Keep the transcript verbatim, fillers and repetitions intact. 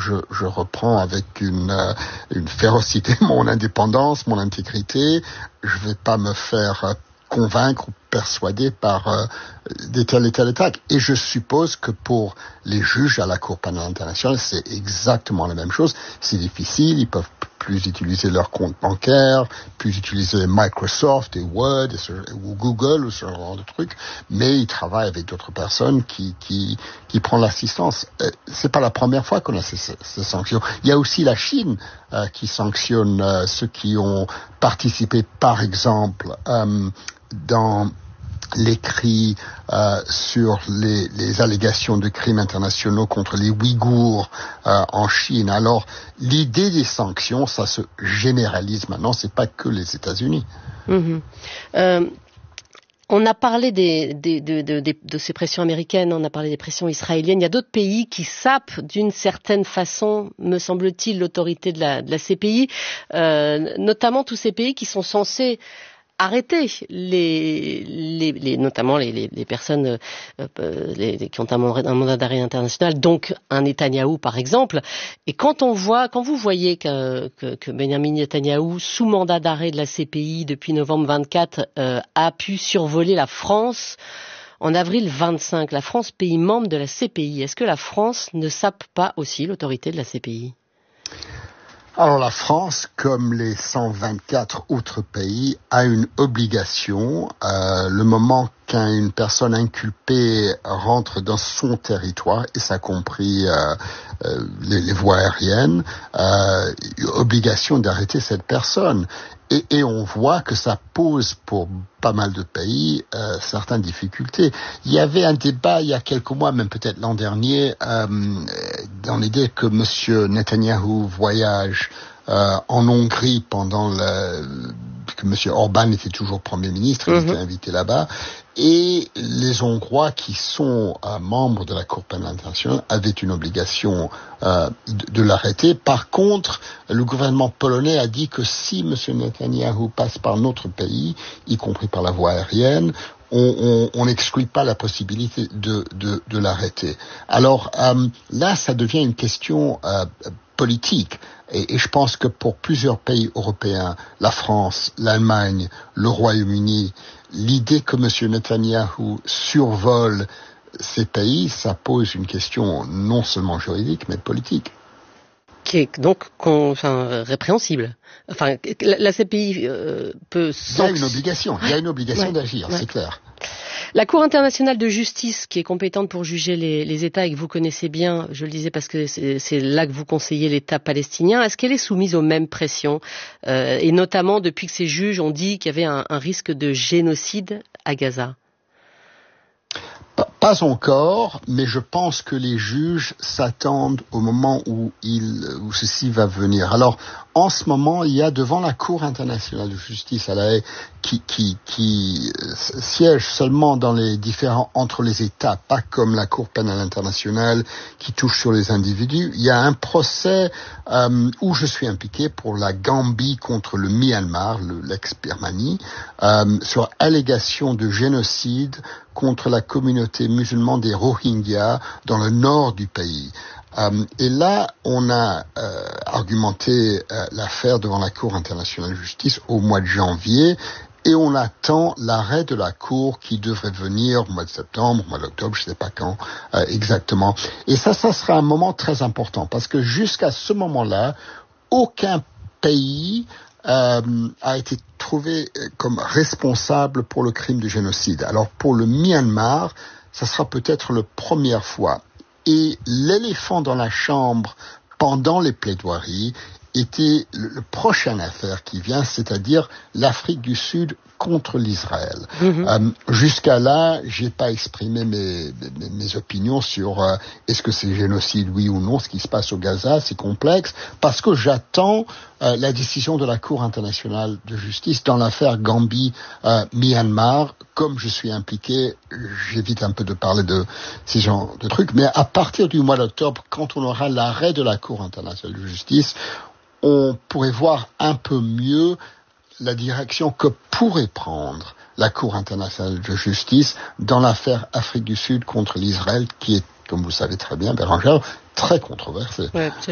je, je reprends avec une, euh, une férocité mon indépendance, mon intégrité. Je vais pas me faire euh, convaincre ou persuader par euh, des telles et telles attaques. Et je suppose que pour les juges à la Cour pénale internationale, c'est exactement la même chose. C'est difficile, ils peuvent plus utiliser leur compte bancaire, plus utiliser Microsoft et Word et ce, ou Google ou ce genre de trucs, mais ils travaillent avec d'autres personnes qui qui qui prennent l'assistance. Euh, c'est pas la première fois qu'on a ces, ces sanctions. Il y a aussi la Chine euh, qui sanctionne euh, ceux qui ont participé, par exemple, euh, dans l'écrit euh, sur les, les allégations de crimes internationaux contre les Ouïghours euh, en Chine. Alors, l'idée des sanctions, ça se généralise maintenant, c'est pas que les États-Unis. Mmh. Euh, on a parlé des, des, de, de, de, de ces pressions américaines, on a parlé des pressions israéliennes. Il y a d'autres pays qui sapent d'une certaine façon, me semble-t-il, l'autorité de la, de la C P I, euh, notamment tous ces pays qui sont censés arrêter les, les, les notamment les, les, les personnes euh, les, les, qui ont un mandat, un mandat d'arrêt international, donc un Netanyahou par exemple. Et quand on voit, quand vous voyez que, que, que Benyamin Netanyahou, sous mandat d'arrêt de la C P I depuis novembre vingt-quatre, euh, a pu survoler la France en avril vingt-cinq, la France, pays membre de la C P I, est-ce que la France ne sape pas aussi l'autorité de la C P I ? Alors la France, comme les cent vingt-quatre autres pays, a une obligation, euh, le moment qu'une personne inculpée rentre dans son territoire, et ça compris euh, euh, les, les voies aériennes, euh, obligation d'arrêter cette personne. Et, et on voit que ça pose pour pas mal de pays euh, certaines difficultés. Il y avait un débat il y a quelques mois, même peut-être l'an dernier, euh, dans l'idée que M. Netanyahou voyage euh, en Hongrie pendant le, que M. Orban était toujours Premier ministre, il mm-hmm. était invité là-bas. Et les Hongrois qui sont euh, membres de la Cour pénale internationale avaient une obligation euh, de, de l'arrêter. Par contre, le gouvernement polonais a dit que si M. Netanyahou passe par notre pays, y compris par la voie aérienne, on n'exclut pas la possibilité de, de, de l'arrêter. Alors euh, là, ça devient une question euh, politique. Et, et je pense que pour plusieurs pays européens, la France, l'Allemagne, le Royaume-Uni, l'idée que M. Netanyahou survole ces pays, ça pose une question non seulement juridique, mais politique. Qui est donc enfin, répréhensible. Enfin, la, la C P I euh, peut... Il y a une obligation, il y a une obligation ouais, d'agir, ouais. C'est clair. La Cour internationale de justice, qui est compétente pour juger les, les États et que vous connaissez bien, je le disais parce que c'est, c'est là que vous conseillez l'État palestinien, est-ce qu'elle est soumise aux mêmes pressions euh, et notamment depuis que ces juges ont dit qu'il y avait un, un risque de génocide à Gaza? Pas, pas encore, mais je pense que les juges s'attendent au moment où, il, où ceci va venir. Alors, en ce moment, il y a devant la Cour internationale de justice à La Haye, qui, qui, qui siège seulement dans les différents entre les États, pas comme la Cour pénale internationale qui touche sur les individus. Il y a un procès euh, où je suis impliqué pour la Gambie contre le Myanmar, le, l'ex-Birmanie, euh, sur allégation de génocide contre la communauté musulmane des Rohingyas dans le nord du pays. Euh, et là, on a euh, argumenté euh, l'affaire devant la Cour internationale de justice au mois de janvier, et on attend l'arrêt de la Cour qui devrait venir au mois de septembre, au mois d'octobre, je ne sais pas quand euh, exactement. Et ça, ça sera un moment très important, parce que jusqu'à ce moment-là, aucun pays euh, a été trouvé comme responsable pour le crime de génocide. Alors pour le Myanmar, ça sera peut-être la première fois. Et l'éléphant dans la chambre pendant les plaidoiries était le, le prochaine affaire qui vient, c'est-à-dire l'Afrique du Sud contre l'Israël. Mmh. Euh, jusqu'à là, j'ai pas exprimé mes, mes, mes opinions sur euh, est-ce que c'est génocide, oui ou non, ce qui se passe au Gaza, c'est complexe, parce que j'attends euh, la décision de la Cour internationale de justice dans l'affaire Gambie-Myanmar. Euh, Comme je suis impliqué, j'évite un peu de parler de ces genres de trucs, mais à partir du mois d'octobre, quand on aura l'arrêt de la Cour internationale de justice, on pourrait voir un peu mieux la direction que pourrait prendre la Cour internationale de justice dans l'affaire Afrique du Sud contre l'Israël, qui est, comme vous savez très bien, Bérangère, très controversée. Ouais,